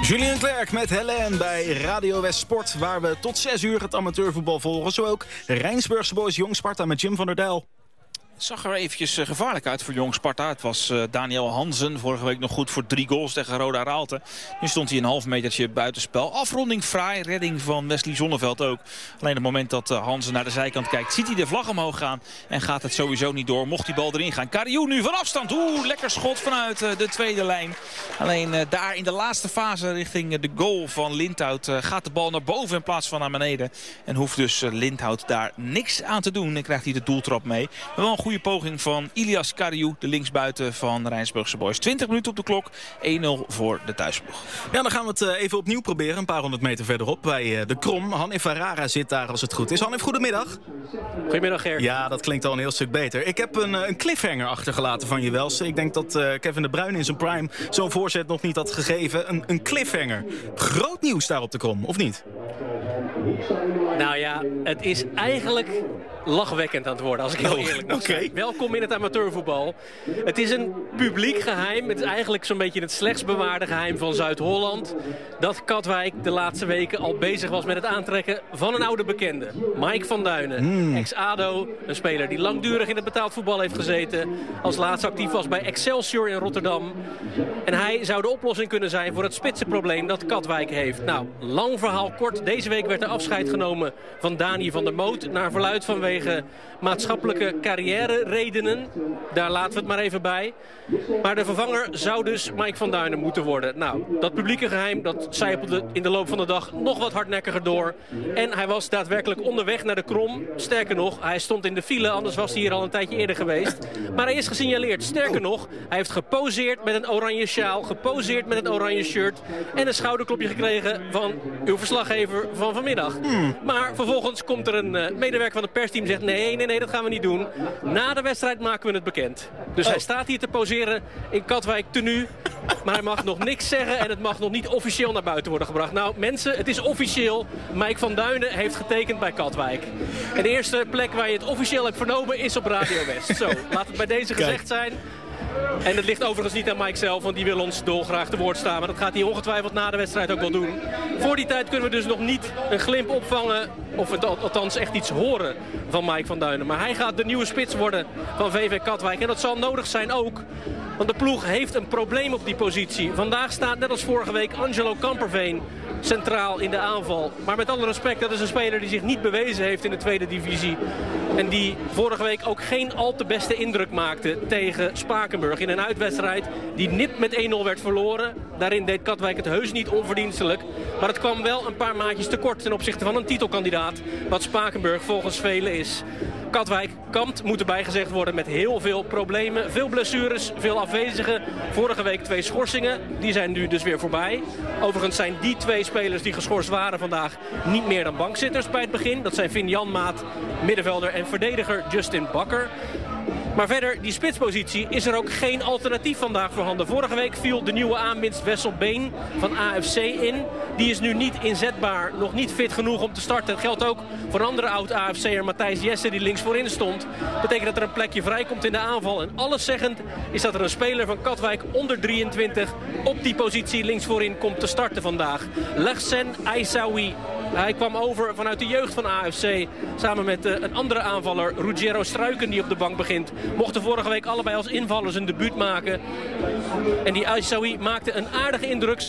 Julien Clerc met Helen bij Radio West Sport, waar we tot 6 uur het amateurvoetbal volgen. Zo ook Rijnsburgse Boys Jong Sparta met Jim van der Dijl. Het zag er eventjes gevaarlijk uit voor Jong Sparta. Het was Daniel Hansen, vorige week nog goed voor 3 goals tegen Roda Raalte. Nu stond hij een half metertje buitenspel. Afronding fraai, redding van Wesley Zonneveld ook. Alleen op het moment dat Hansen naar de zijkant kijkt, ziet hij de vlag omhoog gaan. En gaat het sowieso niet door, mocht die bal erin gaan. Kariou nu van afstand, lekker schot vanuit de tweede lijn. Alleen daar in de laatste fase richting de goal van Lindhout gaat de bal naar boven in plaats van naar beneden. En hoeft dus Lindhout daar niks aan te doen en krijgt hij de doeltrap mee. Maar wel een goede poging van Ilias Kariou, de linksbuiten van Rijnsburgse Boys. 20 minuten op de klok, 1-0 voor de thuisploeg. Ja, dan gaan we het even opnieuw proberen, een paar honderd meter verderop bij de Krom. Hanif Farara zit daar als het goed is. Hanif, goedemiddag. Goedemiddag, Ger. Ja, dat klinkt al een heel stuk beter. Ik heb een cliffhanger achtergelaten van je Wels. Ik denk dat Kevin De Bruyne in zijn prime zo'n voorzet nog niet had gegeven. Een cliffhanger. Groot nieuws daar op de Krom, of niet? Nou ja, het is eigenlijk lachwekkend aan het worden, als ik heel eerlijk mag zijn. Welkom in het amateurvoetbal. Het is een publiek geheim. Het is eigenlijk zo'n beetje het slechtst bewaarde geheim van Zuid-Holland. Dat Katwijk de laatste weken al bezig was met het aantrekken van een oude bekende. Mike van Duinen, ex-ADO. Een speler die langdurig in het betaald voetbal heeft gezeten. Als laatste actief was bij Excelsior in Rotterdam. En hij zou de oplossing kunnen zijn voor het spitsenprobleem dat Katwijk heeft. Nou, lang verhaal kort. Deze week werd er afscheid genomen van Dani van der Moot. Naar verluidt vanwege maatschappelijke carrière-redenen. Daar laten we het maar even bij. Maar de vervanger zou dus Mike van Duinen moeten worden. Nou, dat publieke geheim, dat zijpelde in de loop van de dag nog wat hardnekkiger door. En hij was daadwerkelijk onderweg naar de Krom. Sterker nog, hij stond in de file, anders was hij hier al een tijdje eerder geweest. Maar hij is gesignaleerd. Sterker nog, hij heeft geposeerd met een oranje sjaal, geposeerd met een oranje shirt en een schouderklopje gekregen van uw verslaggever van vanmiddag. Maar vervolgens komt er een medewerker van het persteam en zegt nee, dat gaan we niet doen. Na de wedstrijd maken we het bekend. Dus hij staat hier te poseren in Katwijk tenue. Maar hij mag nog niks zeggen en het mag nog niet officieel naar buiten worden gebracht. Nou mensen, het is officieel. Mike van Duinen heeft getekend bij Katwijk. En de eerste plek waar je het officieel hebt vernomen is op Radio West. Zo, laat het bij deze gezegd zijn. En het ligt overigens niet aan Mike zelf, want die wil ons dolgraag te woord staan. Maar dat gaat hij ongetwijfeld na de wedstrijd ook wel doen. Voor die tijd kunnen we dus nog niet een glimp opvangen, of althans echt iets horen van Mike van Duinen. Maar hij gaat de nieuwe spits worden van VV Katwijk. En dat zal nodig zijn ook, want de ploeg heeft een probleem op die positie. Vandaag staat, net als vorige week, Angelo Kamperveen centraal in de aanval. Maar met alle respect, dat is een speler die zich niet bewezen heeft in de tweede divisie. En die vorige week ook geen al te beste indruk maakte tegen Spakenburg. In een uitwedstrijd die nipt met 1-0 werd verloren. Daarin deed Katwijk het heus niet onverdienstelijk. Maar het kwam wel een paar maatjes tekort ten opzichte van een titelkandidaat. Wat Spakenburg volgens velen is. Katwijk kampt, moet erbij gezegd worden, met heel veel problemen. Veel blessures, veel afwezigen. Vorige week 2 schorsingen. Die zijn nu dus weer voorbij. Overigens zijn die 2 spelers die geschorst waren vandaag niet meer dan bankzitters bij het begin. Dat zijn Finn Janmaat, middenvelder en verdediger Justin Bakker. Maar verder, die spitspositie, is er ook geen alternatief vandaag voorhanden. Vorige week viel de nieuwe aanwinst Wessel Been van AFC in. Die is nu niet inzetbaar, nog niet fit genoeg om te starten. Dat geldt ook voor een andere oud-AFC'er, Matthijs Jesse, die links voorin stond. Dat betekent dat er een plekje vrijkomt in de aanval. En alleszeggend is dat er een speler van Katwijk onder 23 op die positie links voorin komt te starten vandaag. Lechsen Aissaoui. Hij kwam over vanuit de jeugd van AFC. Samen met een andere aanvaller, Ruggiero Struiken, die op de bank begint. Mochten vorige week allebei als invallers een debuut maken. En die Aissaoui maakte een aardige indruk.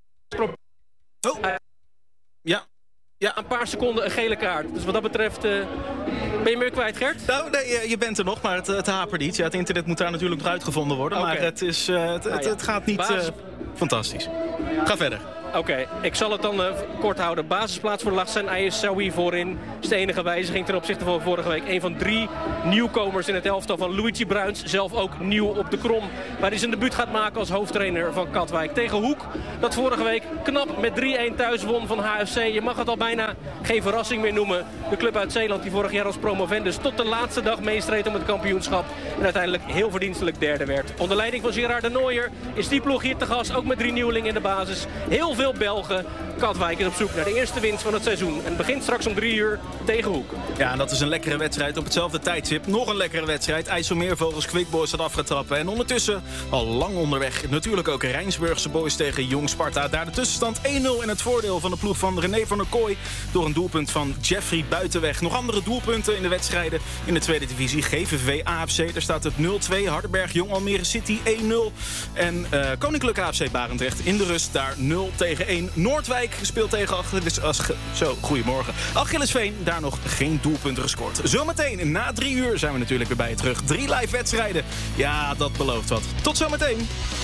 Ja. Een paar seconden een gele kaart. Dus wat dat betreft ben je me weer kwijt, Gert? Nou, nee, je bent er nog, maar het hapert niet. Ja, het internet moet daar natuurlijk nog uitgevonden worden. Okay. Maar het gaat niet fantastisch. Ga verder. Oké, ik zal het dan kort houden. Basisplaats voor Lachsen Aissaoui voorin. Dat is de enige wijziging ten opzichte van vorige week. Een van 3 nieuwkomers in het elftal van Luigi Bruins. Zelf ook nieuw op de Krom. Waar hij zijn debuut gaat maken als hoofdtrainer van Katwijk. Tegen Hoek, dat vorige week knap met 3-1 thuis won van HFC. Je mag het al bijna geen verrassing meer noemen. De club uit Zeeland die vorig jaar als promovendus tot de laatste dag meestreed om het kampioenschap. En uiteindelijk heel verdienstelijk derde werd. Onder leiding van Gerard de Nooijer is die ploeg hier te gast Ajax ook met 3 nieuwelingen in de basis. Heel veel Belgen. Katwijk is op zoek naar de eerste winst van het seizoen. En het begint straks om 3 uur tegen Hoek. Ja, en dat is een lekkere wedstrijd op hetzelfde tijdstip. Nog een lekkere wedstrijd. IJsselmeervogels Quickboys dat af gaat trappen. En ondertussen al lang onderweg. Natuurlijk ook Rijnsburgse Boys tegen Jong Sparta. Daar de tussenstand 1-0 in het voordeel van de ploeg van René van der Kooi. Door een doelpunt van Jeffrey Buitenweg. Nog andere doelpunten in de wedstrijden in de tweede divisie. GVV AFC, daar staat het 0-2. Hardenberg Jong Almere City 1-0. En Koninklijke AFC Barendrecht in de rust daar 0-1. Noordwijk speelt tegen goedemorgen. Achillesveen, daar nog geen doelpunten gescoord. Zometeen na 3 uur zijn we natuurlijk weer bij je terug. 3 live wedstrijden. Ja, dat belooft wat. Tot zometeen.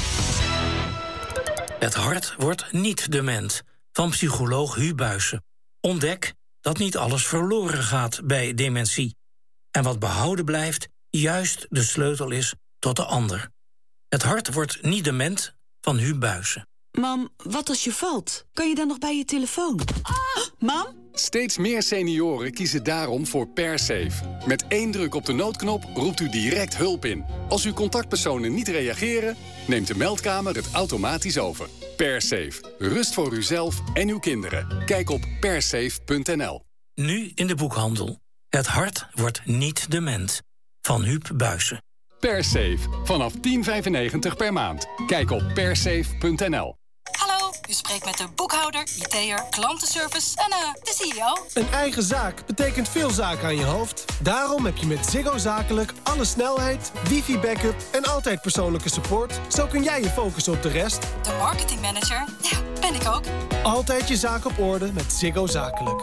Het hart wordt niet dement. Van psycholoog Hu Buijsen. Ontdek dat niet alles verloren gaat bij dementie. En wat behouden blijft, juist de sleutel is tot de ander. Het hart wordt niet dement van Hu Buijsen. Mam, wat als je valt? Kan je dan nog bij je telefoon? Mam? Steeds meer senioren kiezen daarom voor PerSafe. Met 1 druk op de noodknop roept u direct hulp in. Als uw contactpersonen niet reageren, neemt de meldkamer het automatisch over. PerSafe. Rust voor uzelf en uw kinderen. Kijk op persafe.nl. Nu in de boekhandel. Het hart wordt niet dement. Van Huub Buijsen. PerSafe. Vanaf €10,95 per maand. Kijk op persafe.nl. Hallo, u spreekt met de boekhouder, IT'er, klantenservice en de CEO. Een eigen zaak betekent veel zaken aan je hoofd. Daarom heb je met Ziggo Zakelijk alle snelheid, wifi-backup en altijd persoonlijke support. Zo kun jij je focussen op de rest. De marketingmanager, ja, ben ik ook. Altijd je zaak op orde met Ziggo Zakelijk.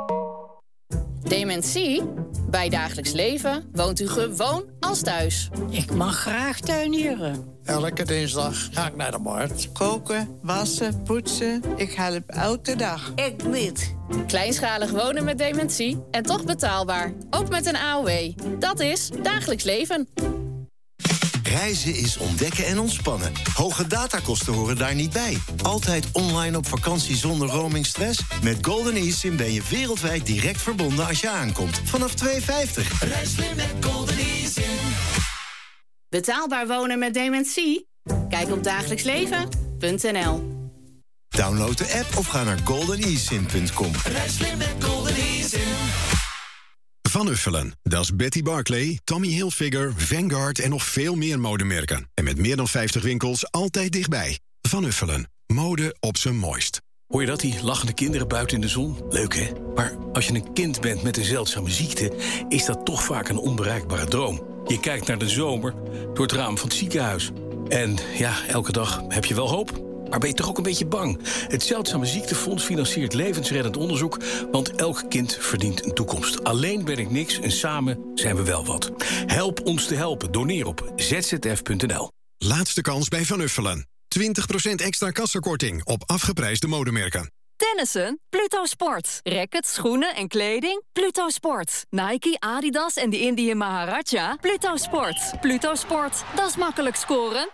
Dementie? Bij Dagelijks Leven woont u gewoon als thuis. Ik mag graag tuinieren. Elke dinsdag ga ik naar de markt. Koken, wassen, poetsen. Ik help elke dag. Ik niet. Kleinschalig wonen met dementie en toch betaalbaar. Ook met een AOW. Dat is Dagelijks Leven. Reizen is ontdekken en ontspannen. Hoge datakosten horen daar niet bij. Altijd online op vakantie zonder roamingstress? Met Golden eSIM ben je wereldwijd direct verbonden als je aankomt. Vanaf €2,50. Reis slim met Golden eSIM. Betaalbaar wonen met dementie? Kijk op dagelijksleven.nl. Download de app of ga naar goldenesim.com. Reis slim met Golden eSIM. Van Uffelen, dat is Betty Barclay, Tommy Hilfiger, Vanguard en nog veel meer modemerken. En met meer dan 50 winkels altijd dichtbij. Van Uffelen, mode op zijn mooist. Hoor je dat, die lachende kinderen buiten in de zon? Leuk, hè? Maar als je een kind bent met een zeldzame ziekte, is dat toch vaak een onbereikbare droom. Je kijkt naar de zomer door het raam van het ziekenhuis. En ja, elke dag heb je wel hoop. Maar ben je toch ook een beetje bang? Het Zeldzame Ziektefonds financiert levensreddend onderzoek, want elk kind verdient een toekomst. Alleen ben ik niks en samen zijn we wel wat. Help ons te helpen. Doneer op zzf.nl. Laatste kans bij Van Uffelen. 20% extra kassakorting op afgeprijsde modemerken. Tennissen? Pluto Sport. Rackets, schoenen en kleding? Pluto Sport. Nike, Adidas en de Indian Maharaja? Pluto Sport. Pluto Sport. Dat is makkelijk scoren.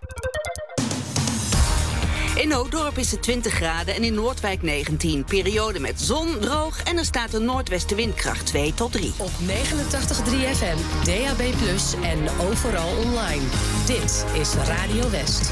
In Nootdorp is het 20 graden en in Noordwijk 19. Periode met zon, droog en er staat een noordwestenwindkracht 2 tot 3. Op 89.3 FM, DAB+ en overal online. Dit is Radio West.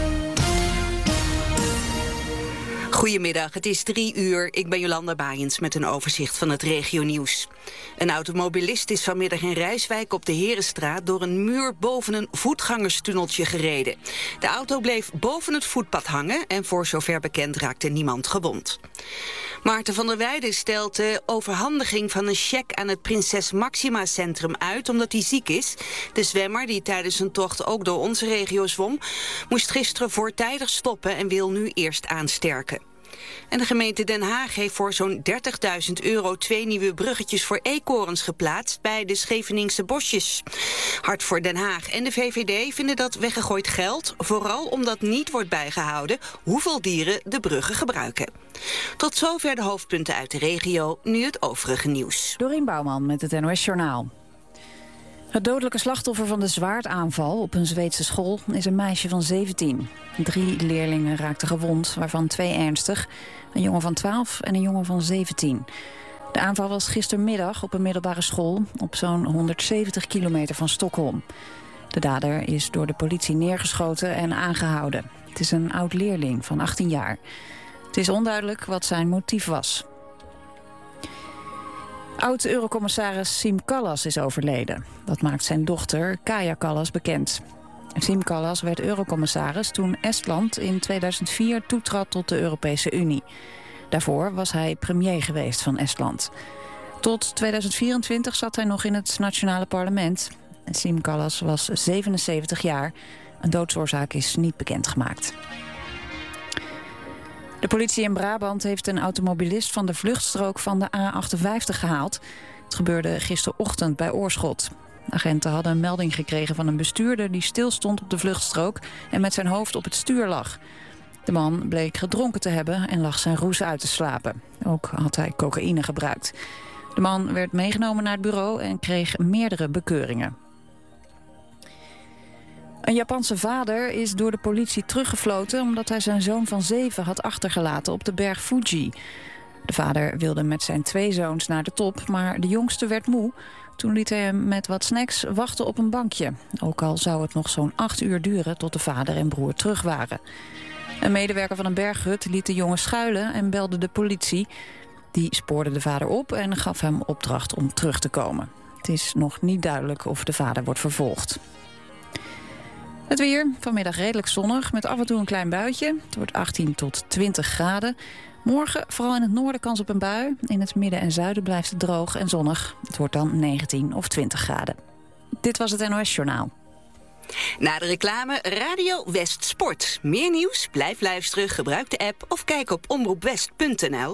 Goedemiddag, het is 3 uur. Ik ben Jolanda Baaiens met een overzicht van het regionieuws. Een automobilist is vanmiddag in Rijswijk op de Herenstraat door een muur boven een voetgangerstunneltje gereden. De auto bleef boven het voetpad hangen en voor zover bekend raakte niemand gewond. Maarten van der Weijden stelt de overhandiging van een cheque aan het Prinses Maxima Centrum uit omdat hij ziek is. De zwemmer, die tijdens een tocht ook door onze regio zwom, moest gisteren voortijdig stoppen en wil nu eerst aansterken. En de gemeente Den Haag heeft voor zo'n €30.000 2 nieuwe bruggetjes voor eekhoorns geplaatst bij de Scheveningse bosjes. Hart voor Den Haag en de VVD vinden dat weggegooid geld, vooral omdat niet wordt bijgehouden hoeveel dieren de bruggen gebruiken. Tot zover de hoofdpunten uit de regio, nu het overige nieuws. Dorien Bouwman met het NOS Journaal. Het dodelijke slachtoffer van de zwaardaanval op een Zweedse school is een meisje van 17. 3 leerlingen raakten gewond, waarvan 2 ernstig. Een jongen van 12 en een jongen van 17. De aanval was gistermiddag op een middelbare school op zo'n 170 kilometer van Stockholm. De dader is door de politie neergeschoten en aangehouden. Het is een oud-leerling van 18 jaar. Het is onduidelijk wat zijn motief was. Oud-eurocommissaris Siim Kallas is overleden. Dat maakt zijn dochter Kaja Kallas bekend. Siim Kallas werd eurocommissaris toen Estland in 2004 toetrad tot de Europese Unie. Daarvoor was hij premier geweest van Estland. Tot 2024 zat hij nog in het nationale parlement. Siim Kallas was 77 jaar. Een doodsoorzaak is niet bekendgemaakt. De politie in Brabant heeft een automobilist van de vluchtstrook van de A58 gehaald. Het gebeurde gisterochtend bij Oorschot. Agenten hadden een melding gekregen van een bestuurder die stilstond op de vluchtstrook en met zijn hoofd op het stuur lag. De man bleek gedronken te hebben en lag zijn roes uit te slapen. Ook had hij cocaïne gebruikt. De man werd meegenomen naar het bureau en kreeg meerdere bekeuringen. Een Japanse vader is door de politie teruggefloten omdat hij zijn zoon van 7 had achtergelaten op de berg Fuji. De vader wilde met zijn 2 zoons naar de top, maar de jongste werd moe. Toen liet hij hem met wat snacks wachten op een bankje. Ook al zou het nog zo'n 8 uur duren tot de vader en broer terug waren. Een medewerker van een berghut liet de jongen schuilen en belde de politie. Die spoorde de vader op en gaf hem opdracht om terug te komen. Het is nog niet duidelijk of de vader wordt vervolgd. Het weer, vanmiddag redelijk zonnig, met af en toe een klein buitje. Het wordt 18 tot 20 graden. Morgen vooral in het noorden kans op een bui. In het midden en zuiden blijft het droog en zonnig. Het wordt dan 19 of 20 graden. Dit was het NOS Journaal. Na de reclame Radio West Sport. Meer nieuws? Blijf luisteren, gebruik de app of kijk op omroepwest.nl.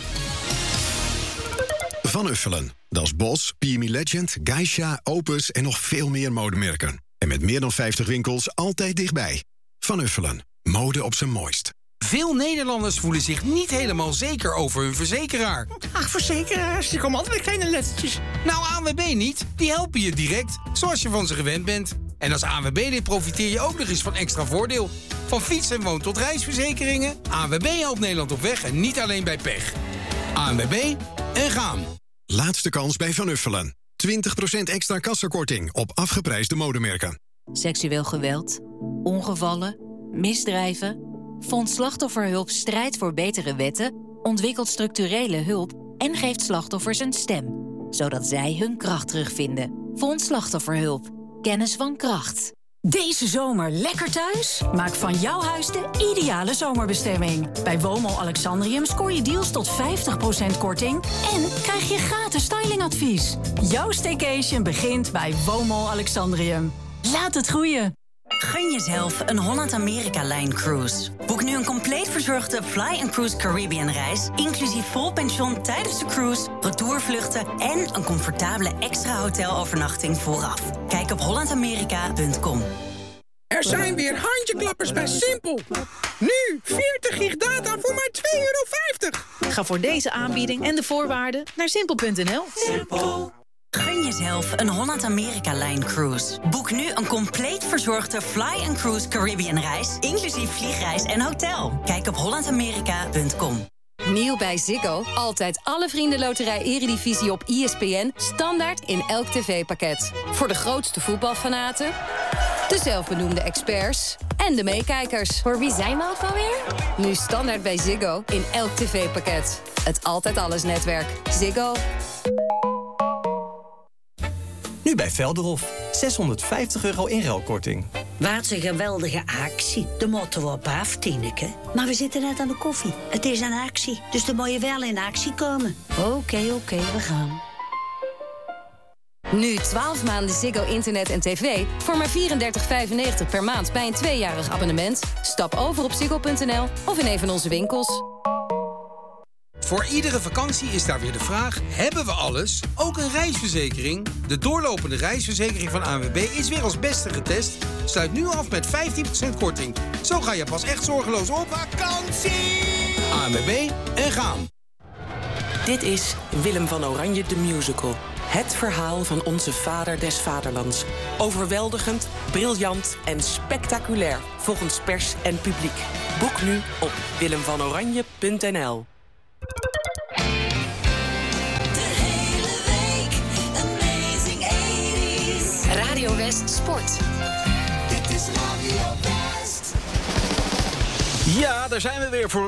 Van Uffelen. Dat is Bos, PME Legend, Geisha, Opus en nog veel meer modemerken. En met meer dan 50 winkels altijd dichtbij. Van Uffelen. Mode op zijn mooist. Veel Nederlanders voelen zich niet helemaal zeker over hun verzekeraar. Ach, verzekeraars, die komen altijd met kleine lettertjes. Nou, ANWB niet. Die helpen je direct, zoals je van ze gewend bent. En als ANWB-lid profiteer je ook nog eens van extra voordeel. Van fiets- en woon- tot reisverzekeringen. ANWB helpt Nederland op weg en niet alleen bij pech. ANWB en gaan. Laatste kans bij Van Uffelen. 20% extra kassakorting op afgeprijsde modemerken. Seksueel geweld, ongevallen, misdrijven. Fonds Slachtofferhulp strijdt voor betere wetten, ontwikkelt structurele hulp en geeft slachtoffers een stem, zodat zij hun kracht terugvinden. Fonds Slachtofferhulp. Kennis van kracht. Deze zomer lekker thuis? Maak van jouw huis de ideale zomerbestemming. Bij Womo Alexandrium scoor je deals tot 50% korting en krijg je gratis stylingadvies. Jouw staycation begint bij Womo Alexandrium. Laat het groeien. Gun jezelf een Holland-Amerika-lijn cruise. Boek nu een compleet verzorgde Fly & Cruise Caribbean reis, inclusief vol pension tijdens de cruise, retourvluchten en een comfortabele extra hotelovernachting vooraf. Kijk op hollandamerika.com. Er zijn weer handjeklappers bij Simpel. Nu 40 gig data voor maar €2,50. Ga voor deze aanbieding en de voorwaarden naar simpel.nl. Simpel. Gun jezelf een Holland-Amerika-lijn cruise. Boek nu een compleet verzorgde Fly & Cruise Caribbean reis, inclusief vliegreis en hotel. Kijk op hollandamerika.com. Nieuw bij Ziggo. Altijd alle vriendenloterij Eredivisie op ESPN. Standaard in elk tv-pakket. Voor de grootste voetbalfanaten, de zelfbenoemde experts en de meekijkers. Voor wie zijn we ook alweer? Nu standaard bij Ziggo in elk tv-pakket. Het Altijd Alles netwerk. Ziggo. Nu bij Velderhof. €650 inruilkorting. Wat een geweldige actie. De moeten we op af, Tineke. Maar we zitten net aan de koffie. Het is een actie, dus dan moet je wel in actie komen. Oké, we gaan. Nu 12 maanden Ziggo internet en tv voor maar €34,95 per maand bij een 2-jarig abonnement. Stap over op ziggo.nl of in een van onze winkels. Voor iedere vakantie is daar weer de vraag, hebben we alles? Ook een reisverzekering? De doorlopende reisverzekering van ANWB is weer als beste getest. Sluit nu af met 15% korting. Zo ga je pas echt zorgeloos op vakantie! ANWB en gaan. Dit is Willem van Oranje de Musical. Het verhaal van onze vader des vaderlands. Overweldigend, briljant en spectaculair volgens pers en publiek. Boek nu op willemvanoranje.nl. Radio West Sport. Dit is Radio West. Ja, daar zijn we weer voor